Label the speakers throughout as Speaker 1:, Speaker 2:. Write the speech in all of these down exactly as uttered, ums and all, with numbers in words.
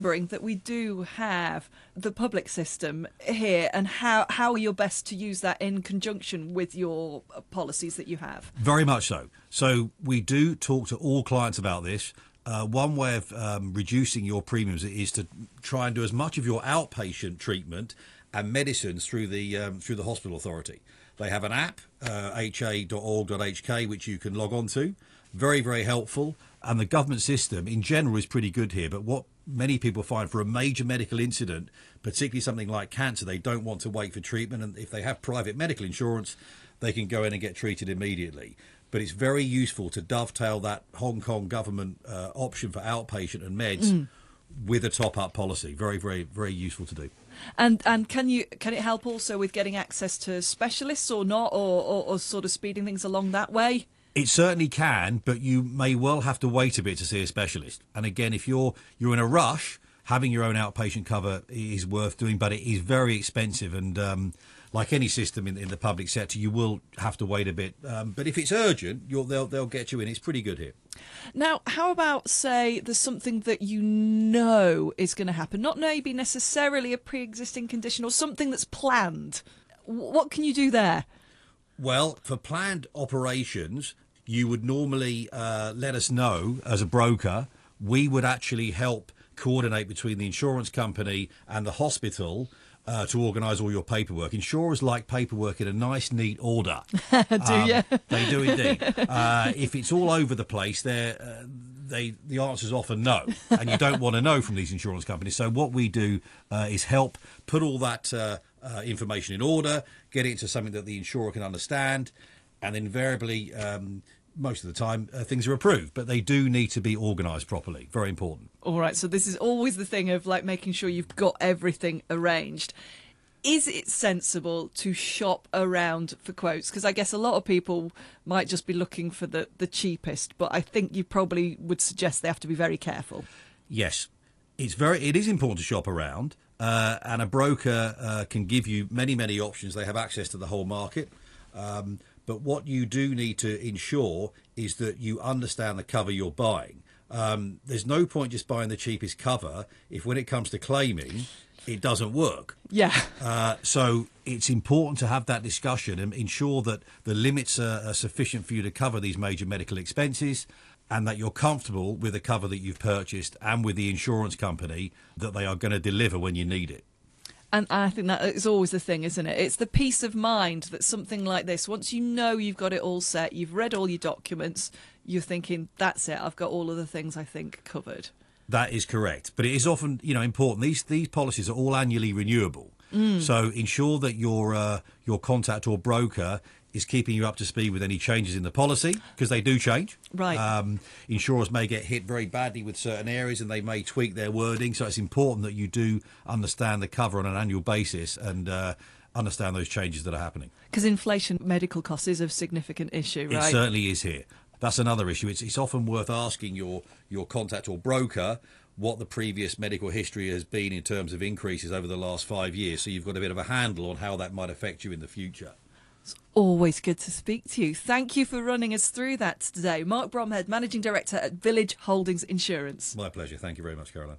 Speaker 1: That we do have the public system here, and how, how you're best to use that in conjunction with your policies that you have.
Speaker 2: Very much so. So we do talk to all clients about this. Uh, one way of um, reducing your premiums is to try and do as much of your outpatient treatment and medicines through the um, through the hospital authority. They have an app, uh, h a dot org dot h k, which you can log on to. Very, very helpful. And the government system in general is pretty good here. But what many people find for a major medical incident, particularly something like cancer, they don't want to wait for treatment. And if they have private medical insurance, they can go in and get treated immediately. But it's very useful to dovetail that Hong Kong government uh, option for outpatient and meds mm. with a top-up policy. Very, very, very useful to do.
Speaker 1: And and can you can it help also with getting access to specialists or not, or, or, or sort of speeding things along that way?
Speaker 2: It certainly can, but you may well have to wait a bit to see a specialist. And again, if you're you're in a rush, having your own outpatient cover is worth doing, but it is very expensive. And um, like any system in, in the public sector, you will have to wait a bit. Um, but if it's urgent, you'll, they'll they'll get you in. It's pretty good here.
Speaker 1: Now, how about, say, there's something that you know is going to happen, not maybe necessarily a pre-existing condition or something that's planned. What can you do there?
Speaker 2: Well, for planned operations, you would normally uh, let us know as a broker. We would actually help coordinate between the insurance company and the hospital uh, to organise all your paperwork. Insurers like paperwork in a nice, neat order.
Speaker 1: do um, you?
Speaker 2: They do indeed. Uh, if it's all over the place, they're, uh, they the answer's often no, and you don't want to know from these insurance companies. So what we do uh, is help put all that uh, uh, information in order, get it into something that the insurer can understand, and invariably, um, most of the time, uh, things are approved. But they do need to be organised properly. Very important.
Speaker 1: All right, so this is always the thing of like making sure you've got everything arranged. Is it sensible to shop around for quotes? Because I guess a lot of people might just be looking for the, the cheapest, but I think you probably would suggest they have to be very careful.
Speaker 2: Yes, it's very. It is important to shop around, uh, and a broker uh, can give you many, many options. They have access to the whole market. Um, but what you do need to ensure is that you understand the cover you're buying. Um, there's no point just buying the cheapest cover if when it comes to claiming, it doesn't work.
Speaker 1: Yeah.
Speaker 2: Uh, so it's important to have that discussion and ensure that the limits are, are sufficient for you to cover these major medical expenses, and that you're comfortable with the cover that you've purchased and with the insurance company that they are going to deliver when you need it.
Speaker 1: And I think that is always the thing, isn't it? It's the peace of mind that something like this, once you know you've got it all set, you've read all your documents, you're thinking, that's it, I've got all of the things I think covered.
Speaker 2: That is correct. But it is often, you know, important. These these policies are all annually renewable. Mm. So ensure that your uh, your contact or broker is keeping you up to speed with any changes in the policy, because they do change.
Speaker 1: Right.
Speaker 2: Um, insurers may get hit very badly with certain areas and they may tweak their wording. So it's important that you do understand the cover on an annual basis and uh, understand those changes that are happening.
Speaker 1: Because inflation, medical costs is a significant issue, right?
Speaker 2: It certainly is here. That's another issue. It's, it's often worth asking your, your contact or broker what the previous medical history has been in terms of increases over the last five years, so you've got a bit of a handle on how that might affect you in the future.
Speaker 1: It's always good to speak to you. Thank you for running us through that today. Mark Bromhead, Managing Director at Village Holdings Insurance.
Speaker 2: My pleasure. Thank you very much, Caroline.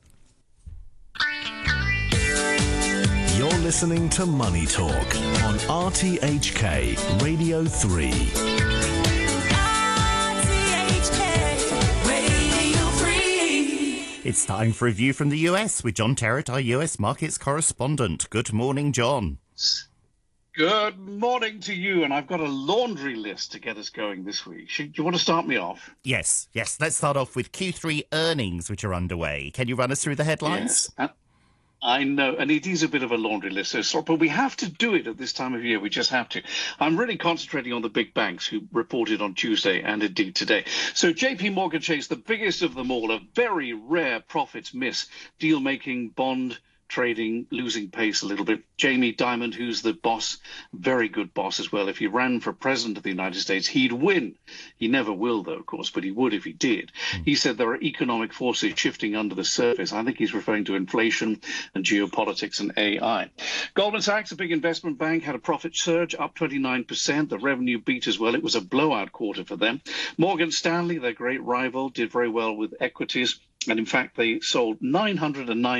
Speaker 3: You're listening to Money Talk on R T H K Radio three.
Speaker 4: It's time for a view from the U S with John Terrett, our U S markets correspondent. Good morning, John.
Speaker 5: Good morning to you, and I've got a laundry list to get us going this week. Should, do you want to start me off?
Speaker 4: Yes, yes. Let's start off with Q three earnings, which are underway. Can you run us through the headlines?
Speaker 5: Yes. I know, and it is a bit of a laundry list, so, but we have to do it at this time of year. We just have to. I'm really concentrating on the big banks who reported on Tuesday and indeed today. So J P Morgan Chase, the biggest of them all, a very rare profits miss, deal-making, bond trading, losing pace a little bit. Jamie Dimon, who's the boss, very good boss as well. If he ran for president of the United States, he'd win. He never will, though, of course, but he would if he did. Mm. He said there are economic forces shifting under the surface. I think he's referring to inflation and geopolitics and A I. Goldman Sachs, a big investment bank, had a profit surge, up twenty-nine percent. The revenue beat as well. It was a blowout quarter for them. Morgan Stanley, their great rival, did very well with equities, And in fact, they sold nine hundred nine